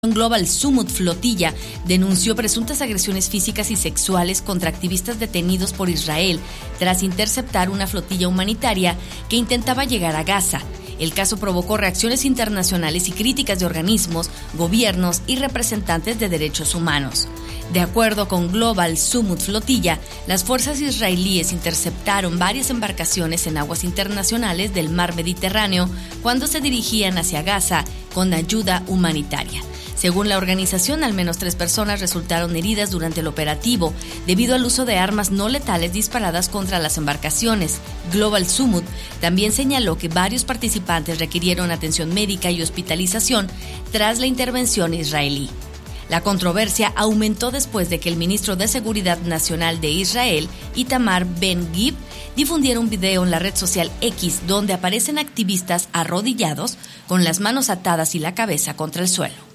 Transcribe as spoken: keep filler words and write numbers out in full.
Global Summit Flotilla denunció presuntas agresiones físicas y sexuales contra activistas detenidos por Israel tras interceptar una flotilla humanitaria que intentaba llegar a Gaza. El caso provocó reacciones internacionales y críticas de organismos, gobiernos y representantes de derechos humanos. De acuerdo con Global Summit Flotilla, las fuerzas israelíes interceptaron varias embarcaciones en aguas internacionales del mar Mediterráneo cuando se dirigían hacia Gaza con ayuda humanitaria. Según la organización, al menos tres personas resultaron heridas durante el operativo debido al uso de armas no letales disparadas contra las embarcaciones. Global Summit también señaló que varios participantes requirieron atención médica y hospitalización tras la intervención israelí. La controversia aumentó después de que el ministro de Seguridad Nacional de Israel, Itamar Ben-Gvir, difundiera un video en la red social X donde aparecen activistas arrodillados con las manos atadas y la cabeza contra el suelo.